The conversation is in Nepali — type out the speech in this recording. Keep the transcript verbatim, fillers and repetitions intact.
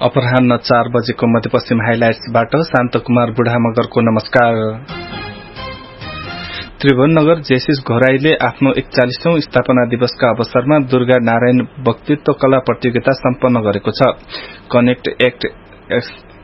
अपराह्न चार बजेको मध्यपश्चिम हाइलाइट्सबाट शान्त कुमार बुढा मगरको नमस्कार। त्रिभुवननगर जेसिस घोराईले आफ्नो एकचालिसौं स्थापना दिवसका अवसरमा दुर्गा नारायण वक्तित्व कला प्रतियोगिता सम्पन्न गरेको छ। Connect act